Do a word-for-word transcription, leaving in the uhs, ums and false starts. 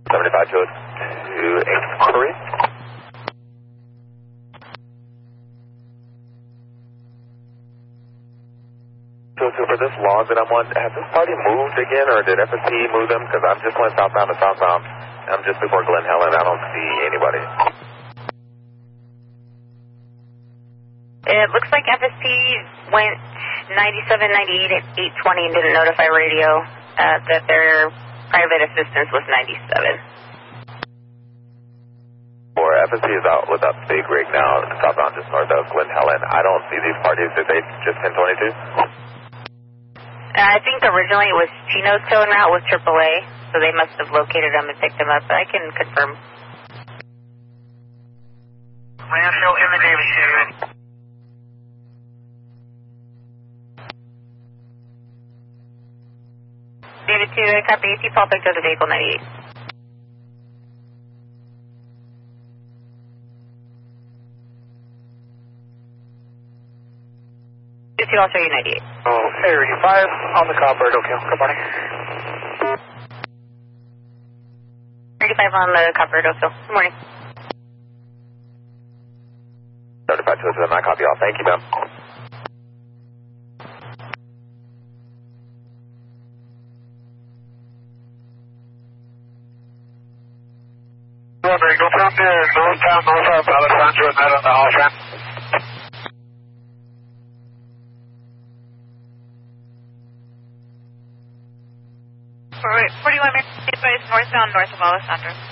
seventy-five to inquiry. So, so for this log that I'm on, has this party moved again, or did F S P move them? Because I'm just going southbound to southbound. I'm just before Glen Helen. I don't see anybody. It looks like F S P went ninety-seven, ninety-eight at eight twenty and didn't notify radio uh, that their private assistance was ninety-seven. Or F S P is out with a big rig now, southbound just north of Glen Helen. I don't see these parties. Did they just ten twenty-two? I think originally it was Chino's towing route with triple A, so they must have located them and picked them up, but I can confirm. Landfill in the David two. David two, I copy. If you Paul picked up the vehicle ninety-eight. David two, I'll show you ninety-eight. Oh, area five on the copper. Okay, good morning. thirty-five on the copper, Oakville. Good morning. thirty-five to seven, I copy all. Thank you, ma'am. Go from there, northbound, north of Alessandro, and that on the off ramp. Alright, forty-one minutes, advice northbound, north of Alessandro.